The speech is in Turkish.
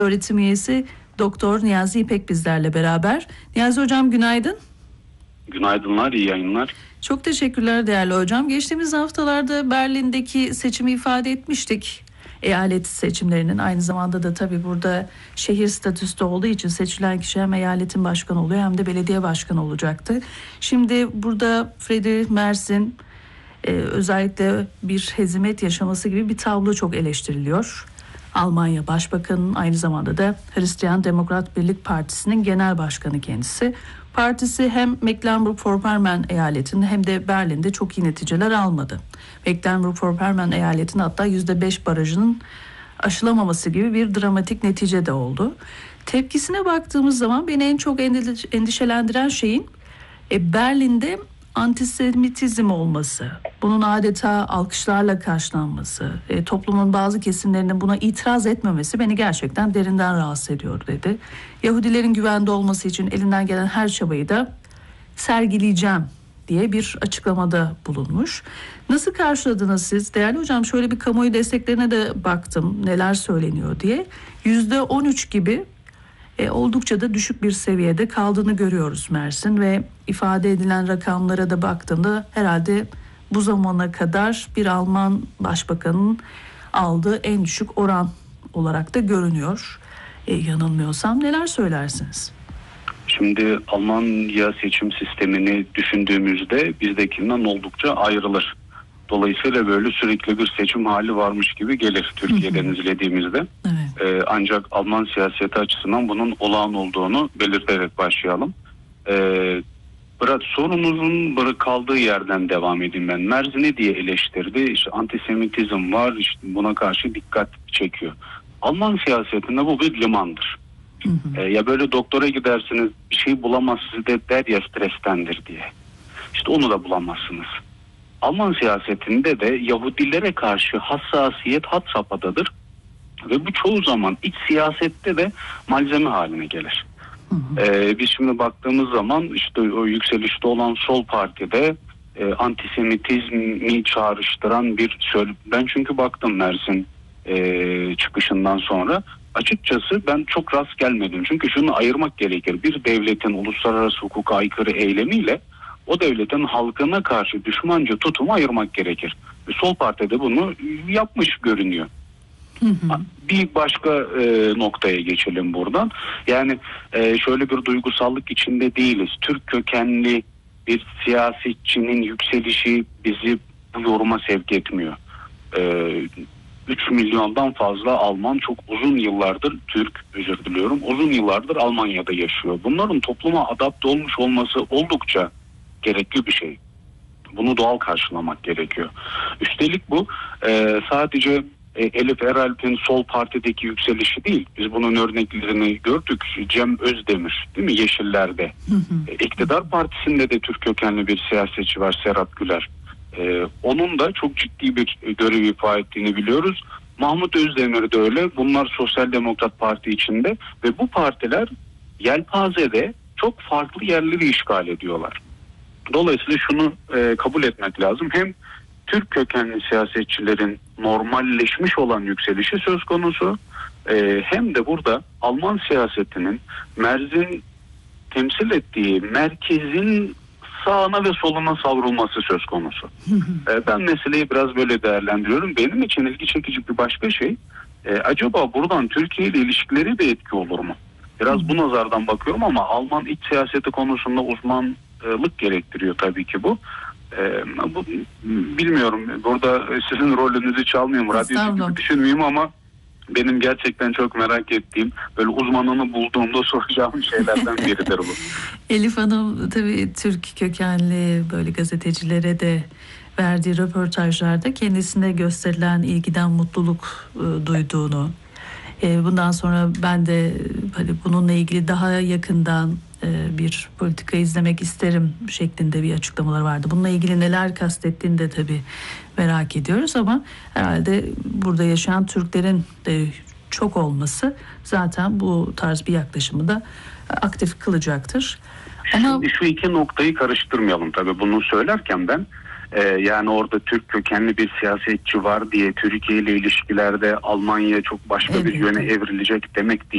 Öğretim üyesi Doktor Niyazi İpek bizlerle beraber. Niyazi hocam günaydın. Günaydınlar, iyi yayınlar. Çok teşekkürler değerli hocam. Geçtiğimiz haftalarda Berlin'deki seçimi ifade etmiştik. Eyalet seçimlerinin aynı zamanda da tabii burada şehir statüsü olduğu için seçilen kişi hem eyaletin başkanı oluyor hem de belediye başkanı olacaktı. Şimdi burada Friedrich Merz'in özellikle bir hezimet yaşaması gibi bir tablo çok eleştiriliyor. Almanya Başbakanı'nın aynı zamanda da Hristiyan Demokrat Birlik Partisi'nin genel başkanı kendisi. Partisi hem Mecklenburg-Vorpommern eyaletinde hem de Berlin'de çok iyi neticeler almadı. Mecklenburg-Vorpommern eyaletinin hatta %5 barajının aşılamaması gibi bir dramatik netice de oldu. Tepkisine baktığımız zaman beni en çok endişelendiren şeyin Berlin'de antisemitizm olması, bunun adeta alkışlarla karşılanması, toplumun bazı kesimlerinin buna itiraz etmemesi beni gerçekten derinden rahatsız ediyor dedi. Yahudilerin güvende olması için elinden gelen her çabayı da sergileyeceğim diye bir açıklamada bulunmuş. Nasıl karşıladınız siz? Değerli hocam şöyle bir kamuoyu desteklerine de baktım neler söyleniyor diye. %13 gibi oldukça da düşük bir seviyede kaldığını görüyoruz Merz'in ve ifade edilen rakamlara da baktığımda herhalde bu zamana kadar bir Alman başbakanın aldığı en düşük oran olarak da görünüyor. Yanılmıyorsam neler söylersiniz? Şimdi Almanya seçim sistemini düşündüğümüzde bizdekinden oldukça ayrılır. Dolayısıyla böyle sürekli bir seçim hali varmış gibi gelir Türkiye'den izlediğimizde. Evet. Ancak Alman siyaseti açısından bunun olağan olduğunu belirterek başlayalım. Biraz sorunuzun kaldığı yerden devam edeyim ben. Merz ne diye eleştirdi? İşte antisemitizm var, işte buna karşı dikkat çekiyor. Alman siyasetinde bu bir limandır. Ya böyle doktora gidersiniz bir şey bulamazsınız der ya strestendir diye. İşte onu da bulamazsınız. Alman siyasetinde de Yahudilere karşı hassasiyet had safhadadır ve bu çoğu zaman iç siyasette de malzeme haline gelir. Biz şimdi baktığımız zaman işte o yükselişte olan sol partide antisemitizmi çağrıştıran bir ben çünkü baktım Merz'in çıkışından sonra açıkçası ben çok rast gelmedim. Çünkü şunu ayırmak gerekir. Bir devletin uluslararası hukuka aykırı eylemiyle o devletin halkına karşı düşmanca tutumu ayırmak gerekir. Sol partide bunu yapmış görünüyor. Bir başka noktaya geçelim buradan. Yani şöyle bir duygusallık içinde değiliz. Türk kökenli bir siyasetçinin yükselişi bizi bu yoruma sevk etmiyor. 3 milyondan fazla Alman çok uzun yıllardır uzun yıllardır Almanya'da yaşıyor. Bunların topluma adapte olmuş olması oldukça gerekli bir şey. Bunu doğal karşılamak gerekiyor. Üstelik bu sadece Elif Eralp'in sol partideki yükselişi değil. Biz bunun örneklerini gördük. Cem Özdemir değil mi Yeşiller'de. İktidar partisinde de Türk kökenli bir siyasetçi var Serhat Güler. Onun da çok ciddi bir görev ifa ettiğini biliyoruz. Mahmut Özdemir de öyle. Bunlar Sosyal Demokrat Parti içinde ve bu partiler yelpazede çok farklı yerleri işgal ediyorlar. Dolayısıyla şunu kabul etmek lazım. Hem Türk kökenli siyasetçilerin normalleşmiş olan yükselişi söz konusu. Hem de burada Alman siyasetinin Merz'in temsil ettiği merkezin sağına ve soluna savrulması söz konusu. Ben meseleyi biraz böyle değerlendiriyorum. Benim için ilgi çekici bir başka şey, acaba buradan Türkiye ile ilişkileri de etki olur mu? Biraz bu nazardan bakıyorum ama Alman iç siyaseti konusunda uzmanlık gerektiriyor tabii ki bu. Bilmiyorum. Burada sizin rolünüzü çalmıyorum. Radyo gibi düşünmeyeyim ama benim gerçekten çok merak ettiğim, böyle uzmanını bulduğumda soracağım şeylerden biridir bu. Elif Hanım tabii Türk kökenli böyle gazetecilere de verdiği röportajlarda kendisine gösterilen ilgiden mutluluk duyduğunu, bundan sonra ben de hani bununla ilgili daha yakından bir politika izlemek isterim şeklinde bir açıklamalar vardı. Bununla ilgili neler kastettiğini de tabii merak ediyoruz ama herhalde burada yaşayan Türklerin de çok olması zaten bu tarz bir yaklaşımı da aktif kılacaktır. Şimdi şu iki noktayı karıştırmayalım tabii bunu söylerken ben. Yani orada Türk kökenli bir siyasetçi var diye Türkiye ile ilişkilerde Almanya çok başka bir yöne evrilecek demek değil.